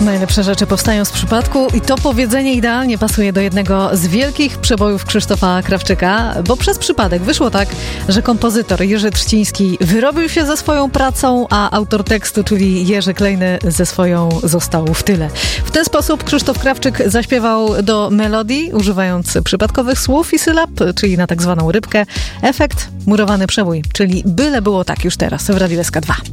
Najlepsze rzeczy powstają z przypadku i to powiedzenie idealnie pasuje do jednego z wielkich przebojów Krzysztofa Krawczyka, bo przez przypadek wyszło tak, że kompozytor Jerzy Trzciński wyrobił się ze swoją pracą, a autor tekstu, czyli Jerzy Klejny, ze swoją został w tyle. W ten sposób Krzysztof Krawczyk zaśpiewał do melodii, używając przypadkowych słów i sylab, czyli na tak zwaną rybkę. Efekt: murowany przebój, czyli byle było tak już teraz w Radiu SK2.